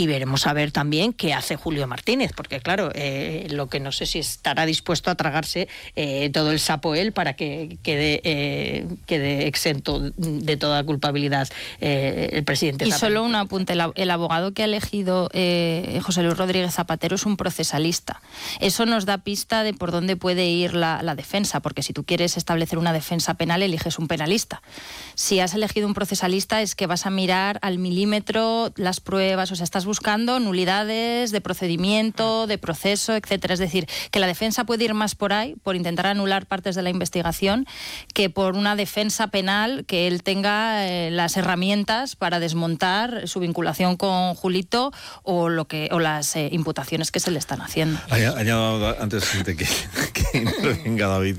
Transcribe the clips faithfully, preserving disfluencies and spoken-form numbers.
y veremos a ver también qué hace Julio Martínez, porque claro, eh, lo que no sé si estará dispuesto a tragarse eh, todo el sapo él para que quede, eh, quede exento de toda culpabilidad eh, el presidente Y Zapatero. solo un apunte, el abogado que ha elegido eh, José Luis Rodríguez Zapatero es un procesalista. Eso nos da pista de por dónde puede ir la, la defensa, porque si tú quieres establecer una defensa penal, eliges un penalista. Si has elegido un procesalista es que vas a mirar al milímetro las pruebas, o sea, estás buscando nulidades de procedimiento, de proceso, etcétera. Es decir, que la defensa puede ir más por ahí, por intentar anular partes de la investigación, que por una defensa penal que él tenga eh, las herramientas para desmontar su vinculación con Julito o lo que o las eh, imputaciones que se le están haciendo. Añado antes de que, que intervenga David,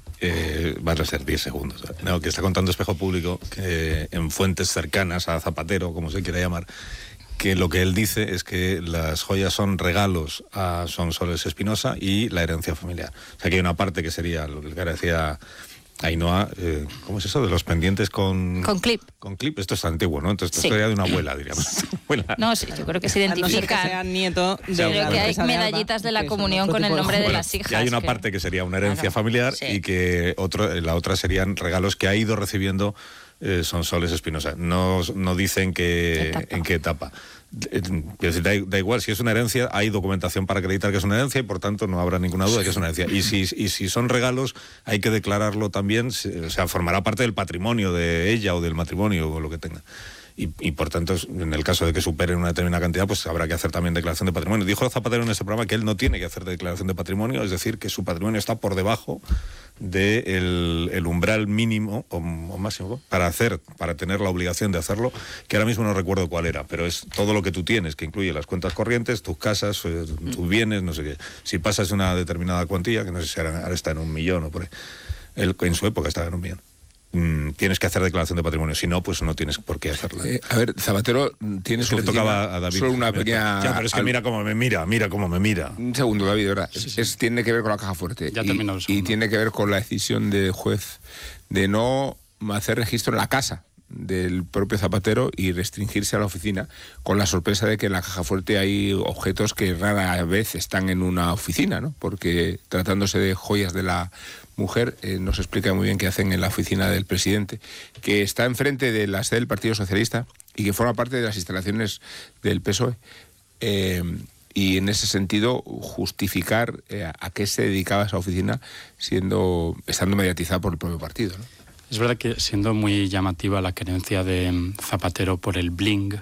eh, van a ser diez segundos. No, que está contando Espejo Público que en fuentes cercanas a Zapatero, como se quiera llamar, que lo que él dice es que las joyas son regalos a Sonsoles Espinosa y la herencia familiar. O sea, que hay una parte que sería lo que decía Ainhoa, eh, ¿cómo es eso? De los pendientes con... Con clip. Con clip, esto es antiguo, ¿no? Entonces, esto Sí. sería de una abuela, diríamos. Abuela. No, sí, yo creo que se identifican. Que sea nieto de Pero la que hay duquesa de Alba, medallitas de la que es comunión otro con el tipo de nombre de joya. las hijas. Y hay una que... parte que sería una herencia Claro, familiar sí. y que otro, la otra serían regalos que ha ido recibiendo eh, Sonsoles Espinosa. No, no dicen que, ¿Qué etapa? en qué etapa. Eh, quiero decir, da, da igual, si es una herencia, hay documentación para acreditar que es una herencia y por tanto no habrá ninguna duda de que es una herencia. Y si, y si son regalos, hay que declararlo también, o sea, formará parte del patrimonio de ella o del matrimonio o lo que tenga. Y, y por tanto, en el caso de que superen una determinada cantidad, pues habrá que hacer también declaración de patrimonio. Dijo Zapatero en ese programa que él no tiene que hacer declaración de patrimonio, es decir, que su patrimonio está por debajo del de el umbral mínimo o, o máximo para hacer, para tener la obligación de hacerlo, que ahora mismo no recuerdo cuál era, pero es todo lo que tú tienes, que incluye las cuentas corrientes, tus casas, eh, tus bienes, no sé qué. Si pasas una determinada cuantía, que no sé si ahora, ahora está en un millón o por ahí, él, en su época estaba en un millón. Mm, tienes que hacer declaración de patrimonio, si no, pues no tienes por qué hacerla. Eh, a ver, Zapatero tiene Es que su le tocaba a David. solo una pequeña... Ya, pero es que al- mira cómo me mira, mira cómo me mira. Un segundo, David, ahora. Sí, sí. Es, tiene que ver con la caja fuerte. Ya y, termino el segundo. y tiene que ver con la decisión del juez de no hacer registro en la casa del propio Zapatero y restringirse a la oficina, con la sorpresa de que en la caja fuerte hay objetos que rara vez están en una oficina, ¿no? Porque tratándose de joyas de la mujer, eh, no se explica muy bien qué hacen en la oficina del presidente, que está enfrente de la sede del Partido Socialista y que forma parte de las instalaciones del P S O E. Eh, y en ese sentido justificar eh, a, a qué se dedicaba esa oficina siendo estando mediatizada por el propio partido, ¿no? Es verdad que siendo muy llamativa la querencia de Zapatero por el bling,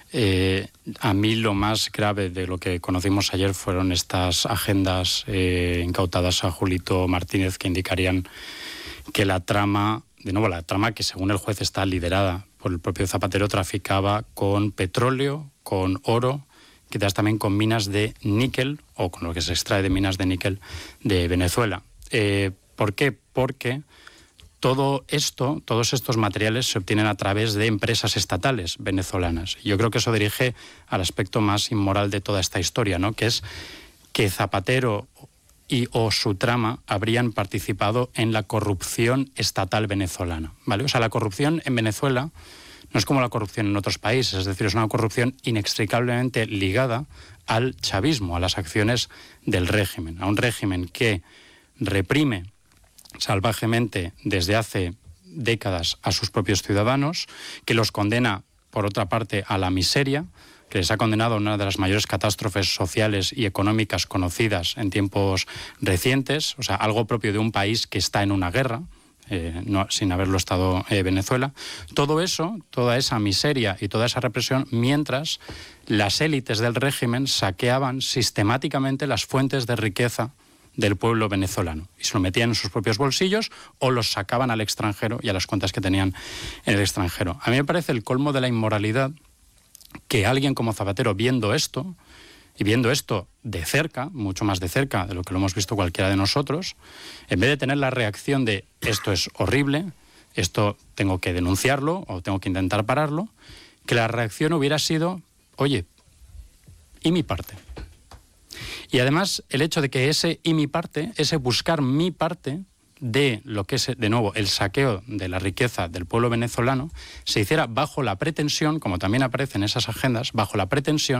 eh, a mí lo más grave de lo que conocimos ayer fueron estas agendas eh, incautadas a Julito Martínez que indicarían que la trama, de nuevo la trama que según el juez está liderada por el propio Zapatero, traficaba con petróleo, con oro, quizás también con minas de níquel o con lo que se extrae de minas de níquel de Venezuela. Eh, ¿Por qué? Porque todo esto, todos estos materiales se obtienen a través de empresas estatales venezolanas. Yo creo que eso dirige al aspecto más inmoral de toda esta historia, ¿no? Que es que Zapatero y o su trama habrían participado en la corrupción estatal venezolana, ¿vale? O sea, la corrupción en Venezuela no es como la corrupción en otros países, es decir, es una corrupción inextricablemente ligada al chavismo, a las acciones del régimen, a un régimen que reprime salvajemente desde hace décadas a sus propios ciudadanos, que los condena, por otra parte, a la miseria, que les ha condenado a una de las mayores catástrofes sociales y económicas conocidas en tiempos recientes, o sea, algo propio de un país que está en una guerra, eh, no, sin haberlo estado eh, Venezuela. Todo eso, toda esa miseria y toda esa represión, mientras las élites del régimen saqueaban sistemáticamente las fuentes de riqueza del pueblo venezolano y se lo metían en sus propios bolsillos o los sacaban al extranjero y a las cuentas que tenían en el extranjero. A mí me parece el colmo de la inmoralidad que alguien como Zapatero, viendo esto, y viendo esto de cerca, mucho más de cerca de lo que lo hemos visto cualquiera de nosotros, en vez de tener la reacción de esto es horrible, esto tengo que denunciarlo o tengo que intentar pararlo, que la reacción hubiera sido, oye, ¿y mi parte? Y además el hecho de que ese y mi parte, ese buscar mi parte de lo que es, de nuevo, el saqueo de la riqueza del pueblo venezolano, se hiciera bajo la pretensión, como también aparece en esas agendas, bajo la pretensión